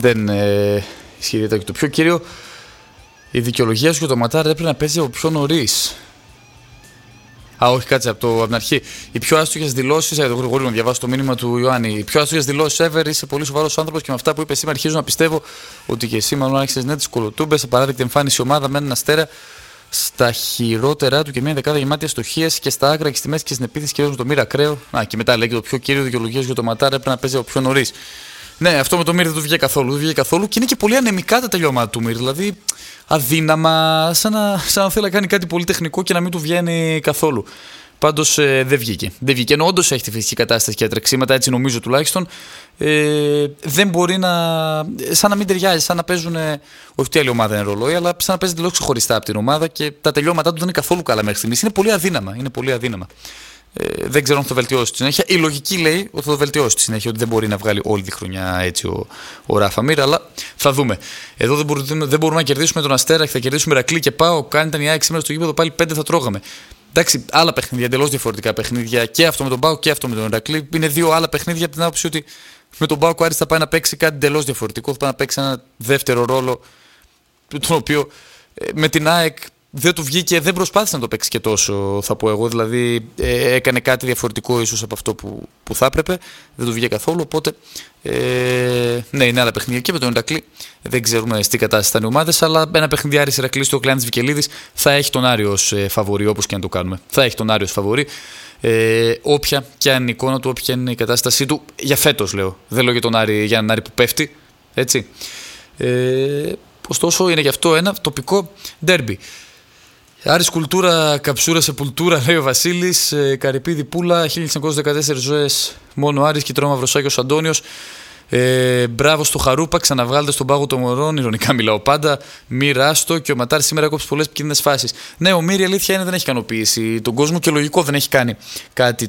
Δεν ισχυρίζεται και το πιο κύριο. Η δικαιολογία σου για το Ματάρ έπρεπε να παίζει από πιο νωρίς. Όχι, κάτσε από την αρχή. Οι πιο άστοχες δηλώσεις. Γρήγορα να διαβάσω το μήνυμα του Ιωάννη. Οι πιο άστοχες δηλώσεις ever. Είσαι πολύ σοβαρός άνθρωπος και με αυτά που είπε σήμερα αρχίζω να πιστεύω ότι και εσύ μάλλον άρχισες ναι τις κολοτούμπες. Απαράδεκτη εμφάνιση ομάδα με έναν αστέρα στα χειρότερά του και μια δεκάδα γεμάτη αστοχίες και στα άκρα και στη μέση και στην επίθεση και με το Μύρα ακραίο. Και μετά λέει και το πιο κύριο δικαιολογία για το Ματάρ έπρεπε να παίζει από πιο νωρίς. Ναι, αυτό με το Μύρ δεν του βγήκε καθόλου. Δεν βγήκε καθόλου και είναι και πολύ ανεμικά τα τελειώματα του Μύρ. Δηλαδή αδύναμα, σαν να θέλει να κάνει κάτι πολύ τεχνικό και να μην του βγαίνει καθόλου. Πάντως δεν βγήκε. Δεν βγήκε. Ενώ όντως έχει τη φυσική κατάσταση και τρεξίματα, έτσι νομίζω τουλάχιστον. Δεν μπορεί να. Σαν να μην ταιριάζει, σαν να παίζουν. Όχι ότι άλλη ομάδα είναι ρολόι, αλλά σαν να παίζει τελείως ξεχωριστά από την ομάδα και τα τελειώματά του δεν είναι καθόλου καλά μέχρι στιγμής. Είναι πολύ αδύναμα. Είναι πολύ αδύναμα. Δεν ξέρω αν θα το βελτιώσει στη συνέχεια. Η λογική λέει ότι θα το βελτιώσει στη συνέχεια, ότι δεν μπορεί να βγάλει όλη τη χρονιά έτσι ο Ράφα Μίρ, αλλά θα δούμε. Εδώ δεν μπορούμε να κερδίσουμε τον Αστέρα και θα κερδίσουμε Ηρακλή και ΠΑΟΚ. Αν ήταν η ΑΕΚ σήμερα στο γήπεδο, πάλι 5 θα τρώγαμε. Εντάξει, άλλα παιχνίδια, εντελώς διαφορετικά παιχνίδια και αυτό με τον ΠΑΟΚ και αυτό με τον Ηρακλή. Είναι δύο άλλα παιχνίδια από την άποψη ότι με τον ΠΑΟΚ ο Άρης θα πάει να παίξει κάτι εντελώς διαφορετικό. Θα πάει να παίξει ένα δεύτερο ρόλο, τον οποίο με την ΑΕΚ δεν του βγήκε, δεν προσπάθησε να το παίξει και τόσο, θα πω εγώ. Δηλαδή έκανε κάτι διαφορετικό ίσως από αυτό που θα έπρεπε. Δεν του βγήκε καθόλου. Οπότε ναι, είναι άλλα παιχνίδια. Και με τον Ηρακλή δεν ξέρουμε στη κατάσταση θα είναι ομάδες. Αλλά ένα παιχνίδι Άρης Ηρακλή στο Κλεάνης Βικελίδης θα έχει τον Άριο ως φαβορί, όπως και να το κάνουμε. Θα έχει τον Άριο ως φαβορί. Όποια και αν είναι η εικόνα του, όποια είναι η κατάστασή του. Για φέτος λέω. Δεν λέω για τον Άρη, για έναν Άρη που πέφτει. Έτσι. Ωστόσο είναι γι' αυτό ένα τοπικό ντέρμπι. Άρης Κουλτούρα, Καψούρα σε Πουλτούρα, λέει ο Βασίλης. Καρυπίδη Πούλα, 1914 ζωές μόνο Άρης, Κιτρό Μαυροσάκιος Αντώνιος. Μπράβο στο Χαρούπα, ξαναβγάλετε στον πάγο των Μωρών. Ειρωνικά μιλάω πάντα. Μοιράστο και ο Ματάρ σήμερα έκοψε πολλές επικίνδυνες φάσεις. Ναι, ο Μύρη η αλήθεια είναι δεν έχει ικανοποιήσει τον κόσμο και λογικό δεν έχει κάνει κάτι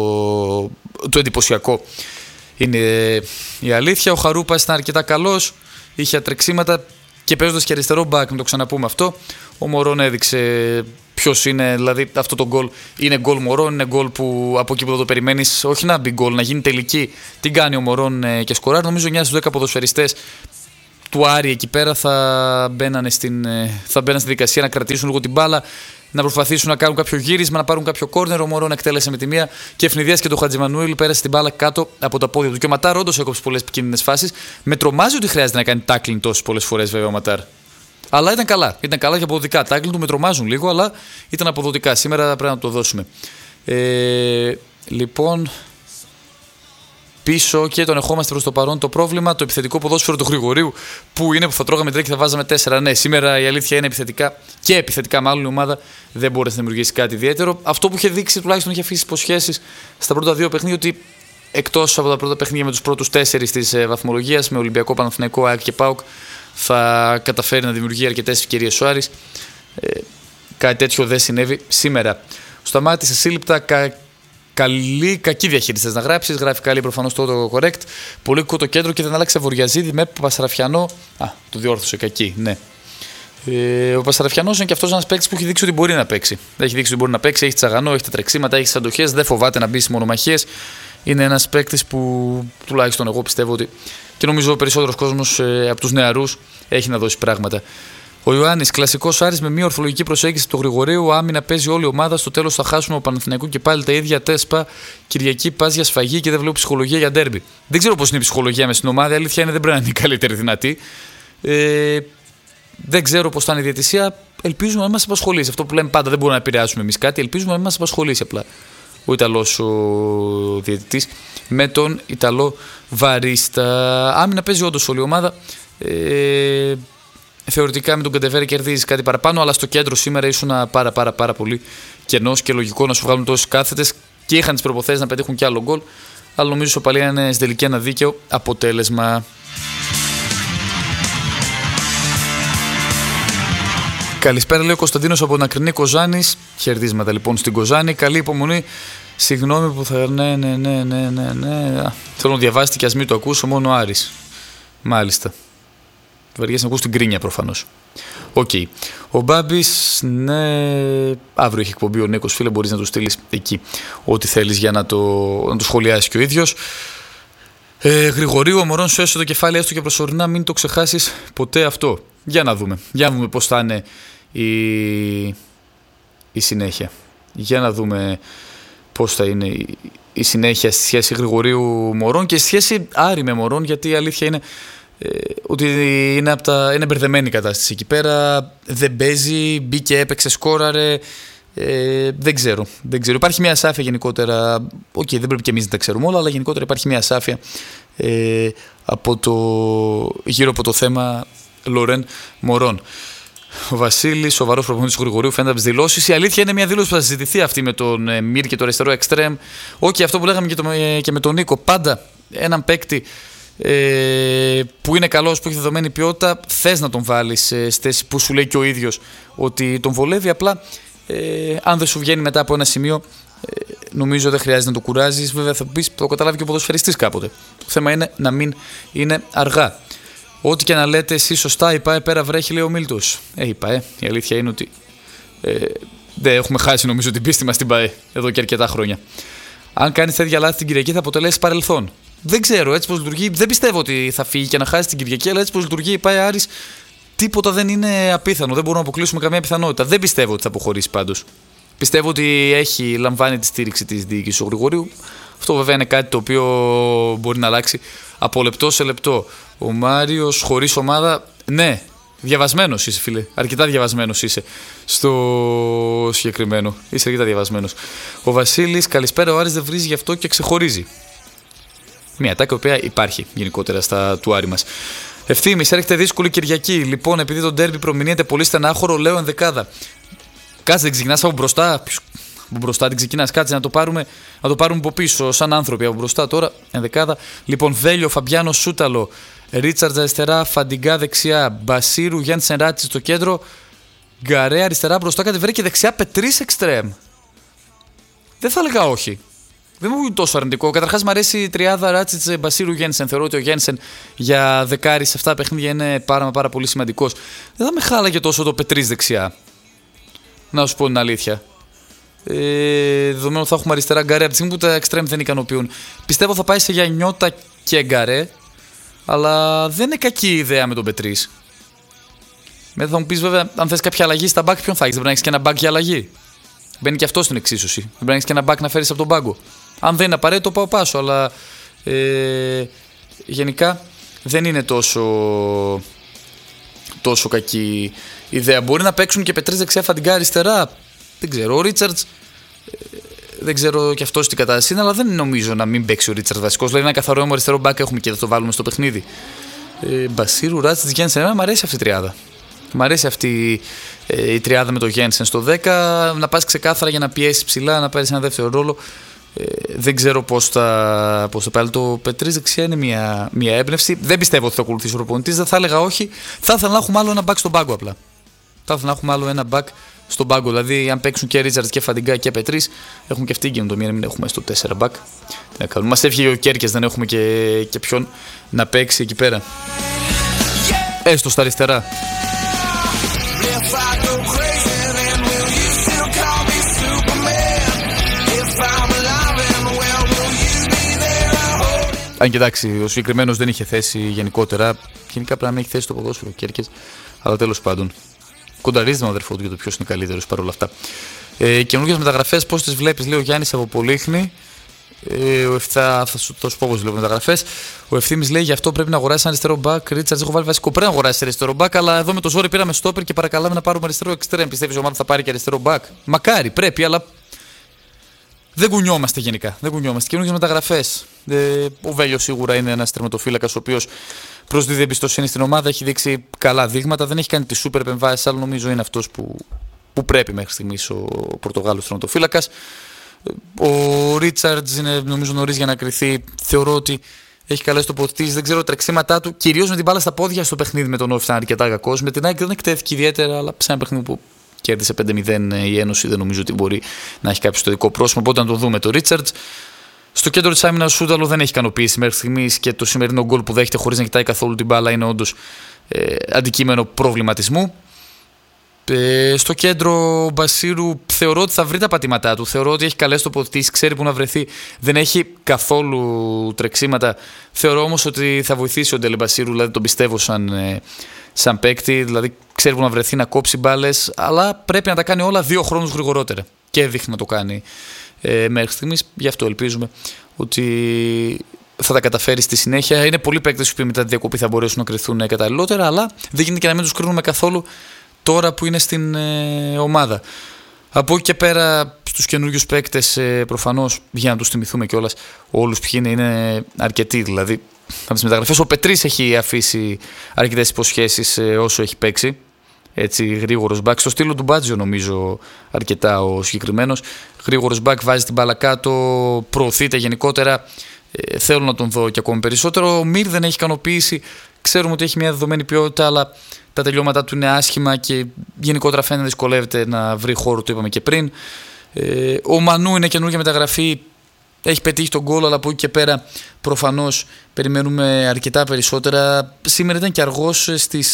το εντυπωσιακό. Είναι η αλήθεια. Ο Χαρούπας ήταν αρκετά καλός, είχε ατρεξίματα και παίζοντας και αριστερό μπακ, να το ξαναπούμε αυτό. Ο Μωρόν έδειξε ποιος είναι, δηλαδή αυτό το γκολ είναι γκολ Μωρόν, είναι γκολ που από εκεί που το περιμένεις, όχι να μπει γκολ, να γίνει τελική. Την κάνει ο Μωρόν και σκοράρει. Νομίζω 9 στους 10 ποδοσφαιριστές του Άρη εκεί πέρα θα μπαίνανε στη δικασία να κρατήσουν λίγο την μπάλα, να προσπαθήσουν να κάνουν κάποιο γύρισμα, να πάρουν κάποιο κόρνερ. Ο Μωρόν εκτέλεσε με τη μία και ευνηδίασε και το Χατζημανουήλ, πέρασε την μπάλα κάτω από τα πόδια του. Και ο Ματάρ όντως έκοψε πολλές επικίνδυνες φάσεις. Με τρομάζει ότι χρειάζεται να κάνει tackling τόσες πολλές φορές βέβαια ο Ματάρ. Αλλά ήταν καλά. Ήταν καλά και αποδοτικά. Τα tackling του με τρομάζουν λίγο, αλλά ήταν αποδοτικά. Σήμερα πρέπει να το δώσουμε. Λοιπόν, πίσω και τον ερχόμαστε προς το παρόν το πρόβλημα. Το επιθετικό ποδόσφαιρο του Γρηγορίου που είναι που θα τρώγαμε 3 και θα βάζαμε 4. Ναι, σήμερα η αλήθεια είναι επιθετικά και επιθετικά μάλλον η ομάδα δεν μπόρεσε να δημιουργήσει κάτι ιδιαίτερο. Αυτό που είχε δείξει τουλάχιστον είχε αφήσει υποσχέσεις στα πρώτα 2 παιχνίδια ότι εκτός από τα πρώτα παιχνίδια με τους πρώτους 4 της βαθμολογίας με Ολυμπιακό, Παναθηναϊκό, ΑΕΚ και ΠΑΟΚ θα καταφέρει να δημιουργεί αρκετές ευκαιρίες ο Άρης. Κάτι τέτοιο δεν συνέβη σήμερα. Σταμάτησε σύλληπτα. Κακή διαχείριση να γράψει. Γράφει καλή προφανώς το correct. Πολύ κακό το κέντρο και δεν άλλαξε Βορειαζίδη με Πασαραφιανό. Το διόρθωσε κακή, ναι. Ο Πασαραφιανός είναι και αυτός ένας παίκτης που έχει δείξει ότι μπορεί να παίξει. Έχει δείξει ότι μπορεί να παίξει. Έχει τσαγανό, έχει τα τρεξίματα, έχει τις αντοχές. Δεν φοβάται να μπει στις μονομαχίες. Είναι ένας παίκτης που τουλάχιστον εγώ πιστεύω ότι και νομίζω ο περισσότερος κόσμος από τους νεαρούς έχει να δώσει πράγματα. Ο Ιωάννης, κλασικός Άρης με μια ορθολογική προσέγγιση του Γρηγορίου. Άμυνα παίζει όλη η ομάδα. Στο τέλος θα χάσουμε ο Παναθηναϊκό και πάλι τα ίδια τέσπα. Κυριακή πας για σφαγή και δεν βλέπω ψυχολογία για ντέρμπι. Δεν ξέρω πώς είναι η ψυχολογία μες στην ομάδα. Η αλήθεια είναι δεν πρέπει να είναι η καλύτερη δυνατή. Δεν ξέρω πώς θα είναι η διαιτησία. Ελπίζουμε να μην μας απασχολήσει. Αυτό που λέμε πάντα δεν μπορούμε να επηρεάσουμε εμείς κάτι. Ελπίζουμε να μην μας απασχολήσει απλά ο Ιταλός ο διαιτητής με τον Ιταλό Βαρίστα. Άμυνα παίζει όντως όλη η ομάδα. Θεωρητικά με τον Καντεβέρη κερδίζει κάτι παραπάνω, αλλά στο κέντρο σήμερα ήσουν πάρα πολύ κενός και λογικό να σου βγάλουν τόσες κάθετες και είχαν τις προποθέσεις να πετύχουν κι άλλο γκολ. Αλλά νομίζω η ισοπαλία είναι στην τελική ένα δίκαιο αποτέλεσμα. Καλησπέρα, λέει ο Κωνσταντίνος από Νακρινή Κοζάνης. Χαιρετίσματα λοιπόν στην Κοζάνη. Καλή υπομονή. Συγγνώμη που θα. Ναι. Θέλω να διαβάσετε και ας μην το ακούσω, μόνο Άρης. Μάλιστα. Βαριέσαι να ακούς την κρίνια προφανώς. Οκ. Ο Μπάμπης, ναι. Αύριο έχει εκπομπή ο Νίκος, φίλε. Μπορείς να του στείλεις εκεί ό,τι θέλεις για να το σχολιάσεις και ο ίδιος. Γρηγορίου, ο Μωρόν σου έστω το κεφάλι, έστω και προσωρινά, μην το ξεχάσεις ποτέ αυτό. Για να δούμε. Για να δούμε πώς θα είναι η συνέχεια. Για να δούμε πώς θα είναι η συνέχεια στη σχέση Γρηγορίου Μωρόν και στη σχέση Άρη με Μωρόν, γιατί η αλήθεια είναι ότι είναι μπερδεμένη η κατάσταση εκεί πέρα. Δεν παίζει, μπήκε, έπαιξε, σκόραρε. Δεν ξέρω. Υπάρχει μια ασάφεια γενικότερα. Δεν πρέπει και εμείς να τα ξέρουμε όλα, αλλά γενικότερα υπάρχει μια ασάφεια γύρω από το θέμα Λορέν Μωρόν. Ο Βασίλης, σοβαρός προπονητής του Γρηγορίου, φαίνεται από τις δηλώσεις. Η αλήθεια είναι μια δήλωση που θα συζητηθεί αυτή με τον Μυρ και το αριστερό εξτρέμ. Αυτό που λέγαμε και με τον Νίκο. Πάντα έναν παίκτη που είναι καλός, που έχει δεδομένη ποιότητα, θες να τον βάλεις σε θέση που σου λέει και ο ίδιος ότι τον βολεύει. Απλά αν δεν σου βγαίνει μετά από ένα σημείο, νομίζω δεν χρειάζεται να το κουράζεις. Βέβαια θα πεις, το καταλάβει και ο ποδοσφαιριστής κάποτε. Το θέμα είναι να μην είναι αργά. Ό,τι και να λέτε εσείς σωστά, η ΠΑΕ πέρα βρέχει, λέει ο Μίλτος. Η ΠΑΕ, η αλήθεια είναι ότι δεν έχουμε χάσει νομίζω την πίστη μας στην ΠΑΕ εδώ και αρκετά χρόνια. Αν κάνεις τέτοια λάθη την Κυριακή θα αποτελέσει παρελθόν. Δεν ξέρω, έτσι πως λειτουργεί. Δεν πιστεύω ότι θα φύγει και να χάσει την Κυριακή, αλλά έτσι πως λειτουργεί η ΠΑΕ Άρης, τίποτα δεν είναι απίθανο. Δεν μπορούμε να αποκλείσουμε καμία πιθανότητα. Δεν πιστεύω ότι θα αποχωρήσει πάντως. Πιστεύω ότι λαμβάνει τη στήριξη της διοίκησης του Γρηγορίου. Αυτό βέβαια είναι κάτι το οποίο μπορεί να αλλάξει από λεπτό σε λεπτό. Ο Μάριος χωρίς ομάδα, ναι, διαβασμένος είσαι φίλε, αρκετά διαβασμένος είσαι στο συγκεκριμένο, είσαι αρκετά διαβασμένος. Ο Βασίλης, καλησπέρα, ο Άρης δεν βρίζει γι' αυτό και ξεχωρίζει. Μια ατάκα η οποία υπάρχει γενικότερα στα του Άρη μας. Ευθύμης, έρχεται δύσκολη Κυριακή. Λοιπόν, επειδή το ντέρμπι προμηνύεται πολύ στενάχωρο, λέω ενδεκάδα. Κάτσε, δεν ξεκινάς από μπροστά. Από μπροστά την ξεκινάς. Κάτσε να το πάρουμε από πίσω, σαν άνθρωποι από μπροστά τώρα. Ενδεκάδα. Λοιπόν, Βέλιο, Φαμπιάνο, Σούταλο, Ρίτσαρτζ αριστερά, Φαντιγκά δεξιά, Μπασίρου, Γιάννη Ράτσι στο κέντρο, Γκαρέ αριστερά μπροστά, κατεβαίνει και δεξιά Πετρής εξτρέμ. Δεν θα έλεγα όχι. Δεν μου είναι τόσο αρνητικό. Καταρχάς, μου αρέσει η τριάδα Ράτσιτς, Μπασίρου, Γένσεν. Θεωρώ ότι ο Γένσεν για δεκάρι σε αυτά τα παιχνίδια είναι πάρα πολύ σημαντικός. Δεν θα με χάλαγε τόσο το Πετρής δεξιά. Να σου πω την αλήθεια. Δεδομένου θα έχουμε αριστερά Γκαρέ. Από τη στιγμή που τα εξτρέμ δεν ικανοποιούν, πιστεύω θα πάει σε Γιαννιώτα και Γκαρέ. Αλλά δεν είναι κακή ιδέα με τον Πετρής. Μετά θα μου πεις βέβαια, αν θες κάποια αλλαγή στα μπακ, ποιον θα έχεις? Δεν πρέπει να έχεις και ένα μπακ για αλλαγή. Μπαίνει και αυτό στην εξίσωση. Δεν πρέπει να έχεις και ένα μπακ να φέρεις από τον πάγκο. Αν δεν είναι απαραίτητο, πάω πάσο. Αλλά γενικά δεν είναι τόσο κακή ιδέα. Μπορεί να παίξουν και Πετρής δεξιά, Φαντιγκά αριστερά. Δεν ξέρω. Ο Ρίτσαρτς δεν ξέρω και αυτός τι κατάσταση είναι, αλλά δεν νομίζω να μην παίξει ο Ρίτσαρτς βασικός. Δηλαδή ένα καθαρό αριστερό μπακ έχουμε και θα το βάλουμε στο παιχνίδι. Μπασίρου, Ράτσιτς, Γένσεν. Μ' αρέσει αυτή η τριάδα. Μ' αρέσει αυτή η τριάδα με το Γένσεν στο 10. Να πας ξεκάθαρα για να πιέσει ψηλά, να πάρεις ένα δεύτερο ρόλο. Δεν ξέρω πώς θα πάει. Το Πετρής δεξιά είναι μια έμπνευση. Δεν πιστεύω ότι θα ακολουθήσει ο προπονητής. Δεν θα έλεγα όχι. Θα ήθελα να έχουμε άλλο ένα μπακ στον πάγκο απλά. Θα ήθελα να έχουμε άλλο ένα μπακ στον πάγκο. Δηλαδή, αν παίξουν και Ρίτσαρτς και Φαντιγκά και Πετρής, έχουν και αυτή την καινοτομία να μην έχουμε στο 4 μπακ. Μας έφυγε ο Κέρκες, δεν έχουμε και ποιον να παίξει εκεί πέρα. Έστω στα αριστερά. Αν κοιτάξει, ο συγκεκριμένος δεν είχε θέση γενικότερα. Γενικά πρέπει να έχει θέση στο ποδόσφαιρο ο Κέρκες. Αλλά τέλος πάντων. Κονταρίζει τον αδερφό του για το ποιος είναι καλύτερος παρόλα αυτά. Καινούργιες μεταγραφές, πώς τις βλέπεις, λέει ο Γιάννης από Πολύχνη. Θα σου πω πώς λέω μεταγραφές. Ο Ευθύμης λέει γι' αυτό πρέπει να αγοράσει ένα αριστερό μπακ. Ρίτσαρτς, έχω βάλει βασικό. Πρέπει να αγοράσει αριστερό μπακ, αλλά εδώ με το ζόρι πήραμε στόπερ και παρακαλάμε να πάρουμε αριστερό εξτρέμ. Πιστεύεις η ομάδα θα πάρει και αριστερό μπακ? Μακάρι, πρέπει, αλλά δεν κουνιόμαστε γενικά. Δεν κουνιόμαστε. Καινούργιες μεταγραφές. Ο Βέλιος σίγουρα είναι ένας τερματοφύλακας ο οποίος προσδίδει εμπιστοσύνη στην ομάδα. Έχει δείξει καλά δείγματα. Δεν έχει κάνει τις σούπερ επεμβάσεις, αλλά νομίζω είναι αυτός που πρέπει μέχρι στιγμής ο Πορτογάλος τερματοφύλακας. Ο Ρίτσαρτς είναι νομίζω νωρίς για να κριθεί. Θεωρώ ότι έχει καλές τοποθετήσεις. Δεν ξέρω τρεξίματά του. Κυρίως με την μπάλα στα πόδια στο παιχνίδι με τον Όφη ήταν αρκετά κακός. Με την ΑΕΚ δεν εκτέθηκε ιδιαίτερα, αλλά σε ένα παιχνίδι που κέρδισε 5-0 η Ένωση δεν νομίζω ότι μπορεί να έχει κάποιο στο δικό πρόσωπο. Οπότε να το δούμε. Το Ρίτσαρτς. Στο κέντρο της άμυνας ο Σούταλο δεν έχει ικανοποιήσει μέχρι στιγμής και το σημερινό γκολ που δέχεται χωρίς να κοιτάει καθόλου την μπάλα είναι όντως αντικείμενο προβληματισμού. Στο κέντρο, ο Μπασίρου θεωρώ ότι θα βρει τα πατήματά του. Θεωρώ ότι έχει καλές τοποθετήσεις, ξέρει που να βρεθεί. Δεν έχει καθόλου τρεξίματα. Θεωρώ όμως ότι θα βοηθήσει ο Ντέλε Μπασίρου, δηλαδή τον πιστεύω σαν παίκτη. Δηλαδή ξέρει που να βρεθεί, να κόψει μπάλες, αλλά πρέπει να τα κάνει όλα 2 χρόνους γρηγορότερα. Και δείχνει να το κάνει μέχρι στιγμής. Γι' αυτό ελπίζουμε ότι θα τα καταφέρει στη συνέχεια. Είναι πολλοί παίκτες που μετά τη διακοπή θα μπορέσουν να κρυθούν καταλληλότερα, αλλά δεν γίνεται και να μην τους κρίνουμε καθόλου τώρα που είναι στην ομάδα. Από εκεί και πέρα στους καινούριους παίκτες, προφανώς για να τους θυμηθούμε κιόλας όλους ποιοι είναι αρκετοί. Δηλαδή από τις μεταγραφές ο Πετρίς έχει αφήσει αρκετές υποσχέσεις όσο έχει παίξει. Έτσι, γρήγορος μπακ. Στο στήλο του Μπάτζιο νομίζω αρκετά ο συγκεκριμένος. Γρήγορος μπακ, βάζει την μπάλα κάτω, προωθείται γενικότερα. Θέλω να τον δω και ακόμη περισσότερο. Ο Μυρ δεν έχει ικανοποίηση. Ξέρουμε ότι έχει μια δεδομένη ποιότητα, αλλά τα τελειώματά του είναι άσχημα και γενικότερα φαίνεται να δυσκολεύεται να βρει χώρο, το είπαμε και πριν. Ο Μανού είναι καινούργια μεταγραφή. Έχει πετύχει τον γκολ, αλλά από εκεί και πέρα προφανώς περιμένουμε αρκετά περισσότερα. Σήμερα ήταν και αργός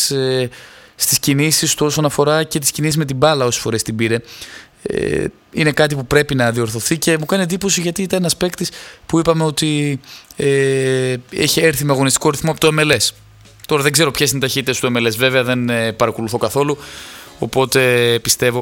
στις κινήσεις του όσον αφορά και τις κινήσεις με την μπάλα όσες φορές την πήρε. Είναι κάτι που πρέπει να διορθωθεί και μου κάνει εντύπωση γιατί ήταν ένας παίκτης που είπαμε ότι έχει έρθει με αγωνιστικό ρυθμό από το MLS. Τώρα δεν ξέρω ποιες είναι οι ταχύτητες του MLS, βέβαια δεν παρακολουθώ καθόλου, οπότε πιστεύω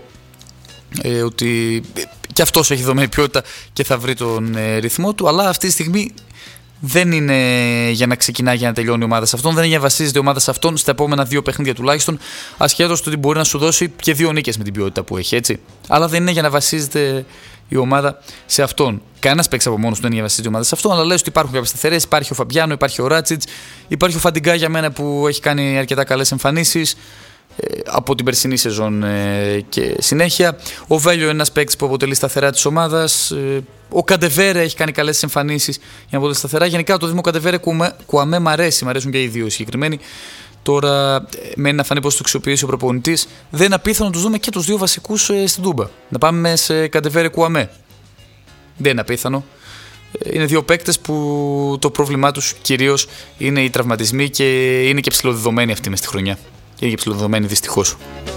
ότι και αυτός έχει δομένη ποιότητα και θα βρει τον ρυθμό του, αλλά αυτή τη στιγμή δεν είναι για να ξεκινάει για να τελειώνει η ομάδα σε αυτόν, δεν είναι για να βασίζεται η ομάδα σε αυτόν στα επόμενα 2 παιχνίδια τουλάχιστον, ασχέτως του ότι μπορεί να σου δώσει και 2 νίκες με την ποιότητα που έχει, έτσι. Αλλά δεν είναι για να βασίζεται η ομάδα σε αυτόν. Κανένας παίκτης από μόνος του δεν είναι για να βασίζεται η ομάδα σε αυτόν, αλλά λες ότι υπάρχουν κάποιες σταθερές. Υπάρχει ο Φαμπιάνο, υπάρχει ο Ράτσιτς, υπάρχει ο Φαντιγκά για μένα που έχει κάνει αρκετά καλές εμφανίσεις από την περσινή σεζόν και συνέχεια. Ο Βέλιο είναι ένας παίκτης που αποτελεί σταθερά της ομάδας. Ο Καντεβέρε έχει κάνει καλές εμφανίσεις για να αποτελεί σταθερά. Γενικά το Δήμο Καντεβέρε Κουαμέ μ' αρέσουν και οι δύο συγκεκριμένοι. Τώρα μένει να φανεί πώς το αξιοποιήσει ο προπονητής. Δεν είναι απίθανο να τους δούμε και τους 2 βασικούς στην Τούμπα. Να πάμε σε Καντεβέρε Κουαμέ. Δεν είναι απίθανο. Είναι 2 παίκτες που το πρόβλημά τους κυρίως είναι οι τραυματισμοί και είναι και ψηλοδεδομένοι αυτοί μες στη χρονιά. Είναι και ψηλοδεδομένοι δυστυχώς.